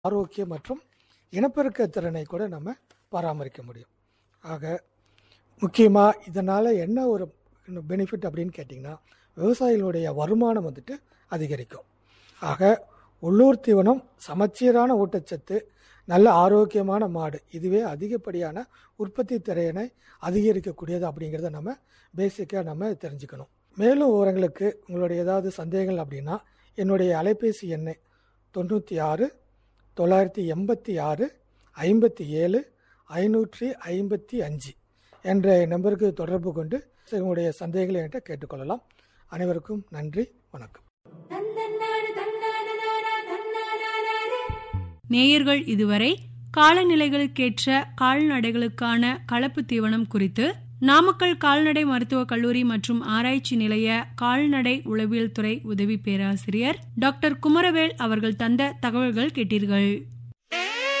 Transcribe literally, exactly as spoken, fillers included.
ஆரோக்கியம் மற்றும் இனப்பெருக்க திறனை கூட நம்ம பராமரிக்க முடியும். ஆக முக்கியமாக இதனால் என்ன ஒரு பெனிஃபிட் அப்படின்னு கேட்டிங்கன்னா, விவசாயிகளுடைய வருமானம் வந்துட்டு அதிகரிக்கும். ஆக உள்ளூர் தீவனம், சமச்சீரான ஊட்டச்சத்து, நல்ல ஆரோக்கியமான மாடு, இதுவே அதிகப்படியான உற்பத்தி திறனை அதிகரிக்கக்கூடியது அப்படிங்கிறத நம்ம பேசிக்காக நம்ம தெரிஞ்சுக்கணும். மேலும் விவரங்களுக்கு உங்களுடைய ஏதாவது சந்தேகங்கள் அப்படின்னா என்னுடைய அலைபேசி எண்ணை தொண்ணூற்றி ஆறு தொள்ளாயிரத்தி எண்பத்தி ஆறு ஐம்பத்தி ஏழு ஐநூற்றி ஐம்பத்தி அஞ்சு என்ற நம்பருக்கு தொடர்பு கொண்டு உங்களுடைய சந்தேகங்களை என்கிட்ட கேட்டுக்கொள்ளலாம். அனைவருக்கும் நன்றி, வணக்கம். நேயர்கள் இதுவரை காலநிலைகளுக்கேற்ற கால்நடைகளுக்கான கலப்பு தீவனம் குறித்து நாமக்கல் கால்நடை மருத்துவக் கல்லூரி மற்றும் ஆராய்ச்சி நிலைய கால்நடை உளவியல் துறை உதவி பேராசிரியர் டாக்டர் குமரவேல் அவர்கள் தந்த தகவல்கள் கேட்டீர்கள்.